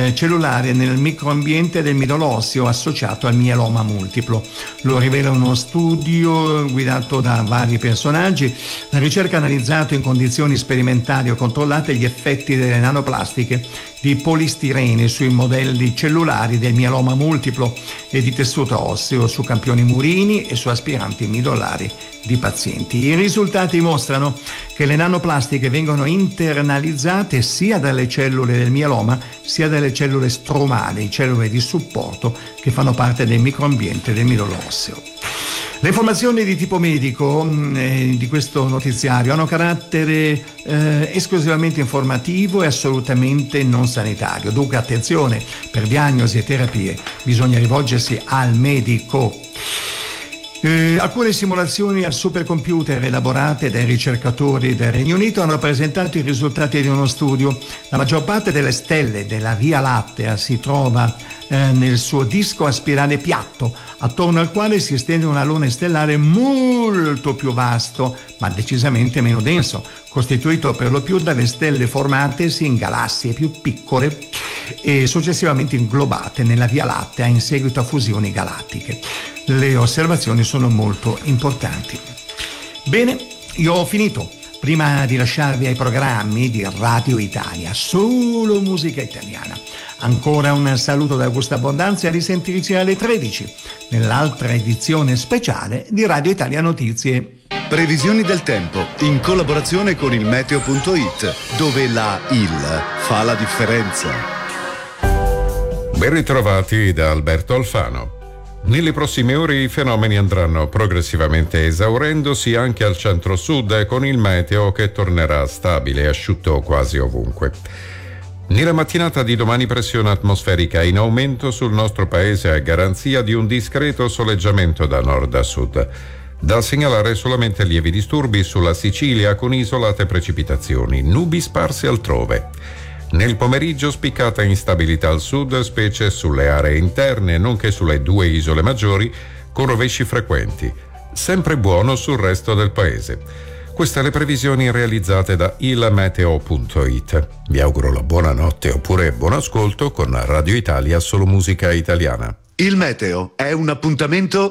cellulare nel microambiente del midollo osseo associato al mieloma multiplo. Lo rivela uno studio guidato da vari personaggi. La ricerca ha analizzato in condizioni sperimentali o controllate gli effetti delle nanoplastiche di polistirene sui modelli cellulari del mieloma multiplo e di tessuto osseo su campioni murini e su aspiranti midollari di pazienti. I risultati mostrano che le nanoplastiche vengono internalizzate sia dalle cellule del mieloma sia dalle cellule stromali, cellule di supporto che fanno parte del microambiente del midollo osseo. Le informazioni di tipo medico di questo notiziario hanno carattere esclusivamente informativo e assolutamente non sanitario. Dunque attenzione, per diagnosi e terapie bisogna rivolgersi al medico. Alcune simulazioni al supercomputer elaborate dai ricercatori del Regno Unito hanno presentato i risultati di uno studio. La maggior parte delle stelle della Via Lattea si trova nel suo disco a spirale piatto, attorno al quale si estende un alone stellare molto più vasto, ma decisamente meno denso, costituito per lo più dalle stelle formatesi in galassie più piccole e successivamente inglobate nella Via Lattea in seguito a fusioni galattiche. Le osservazioni sono molto importanti. Bene, io ho finito. Prima di lasciarvi ai programmi di Radio Italia, solo musica italiana, ancora un saluto da Augusto Abbondanza e a risentirci alle 13 nell'altra edizione speciale di Radio Italia Notizie. Previsioni del tempo in collaborazione con il meteo.it, dove la IL fa la differenza. Ben ritrovati da Alberto Alfano. Nelle prossime ore i fenomeni andranno progressivamente esaurendosi anche al centro-sud, con il meteo che tornerà stabile e asciutto quasi ovunque. Nella mattinata di domani pressione atmosferica in aumento sul nostro paese a garanzia di un discreto soleggiamento da nord a sud. Da segnalare solamente lievi disturbi sulla Sicilia con isolate precipitazioni, nubi sparse altrove. Nel pomeriggio spiccata instabilità al sud, specie sulle aree interne, nonché sulle due isole maggiori, con rovesci frequenti. Sempre buono sul resto del paese. Queste le previsioni realizzate da ilmeteo.it. Vi auguro la buonanotte oppure buon ascolto con Radio Italia, solo musica italiana. Il meteo è un appuntamento.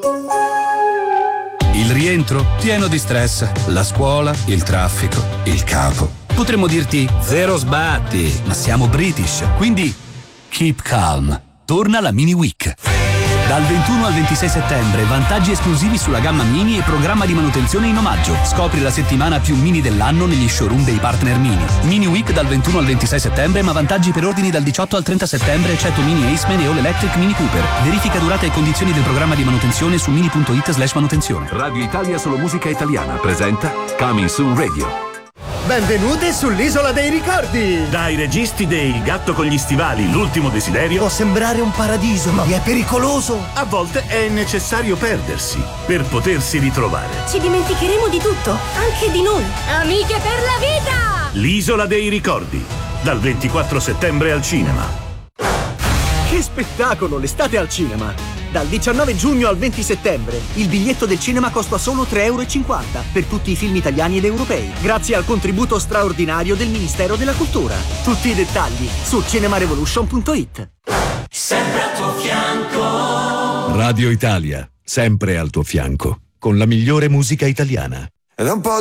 Il rientro pieno di stress, la scuola, il traffico, il capo. Potremmo dirti zero sbatti, ma siamo British, quindi keep calm. Torna la Mini Week. Dal 21 al 26 settembre, vantaggi esclusivi sulla gamma Mini e programma di manutenzione in omaggio. Scopri la settimana più Mini dell'anno negli showroom dei partner Mini. Mini Week dal 21 al 26 settembre, ma vantaggi per ordini dal 18 al 30 settembre, eccetto Mini Aceman e All Electric Mini Cooper. Verifica durata e condizioni del programma di manutenzione su mini.it/manutenzione. Radio Italia, solo musica italiana, presenta Coming Soon Radio. Benvenuti sull'Isola dei Ricordi! Dai registi dei Il gatto con gli stivali, l'ultimo desiderio. Può sembrare un paradiso, ma è pericoloso! A volte è necessario perdersi per potersi ritrovare. Ci dimenticheremo di tutto, anche di noi. Amiche per la vita! L'Isola dei Ricordi, dal 24 settembre al cinema. Che spettacolo, l'estate al cinema! Dal 19 giugno al 20 settembre il biglietto del cinema costa solo €3,50 per tutti i film italiani ed europei, grazie al contributo straordinario del Ministero della Cultura. Tutti i dettagli su cinemarevolution.it. Sempre al tuo fianco. Radio Italia, sempre al tuo fianco, con la migliore musica italiana. Ed è un po'